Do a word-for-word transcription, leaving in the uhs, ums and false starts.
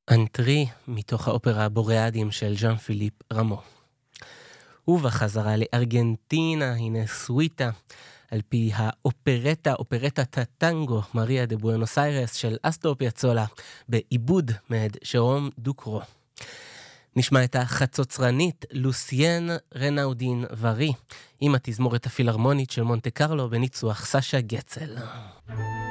אנטרי מתוך האופרה בוריאדים של ז'אן פיליפ רמו. ובחזרה לארגנטינה, הנה סוויטה, על פי האופרטה, אופרטת הטנגו, מריה דה בואנוס איירס של אסטור פיאצולה, בעיבוד מאת ז'רום דוקרו. נשמע את החצוצרנית לוסיין רנאודין ורי, עם התזמורת הפילהרמונית של מונטה קרלו בניצוח סשה גצל.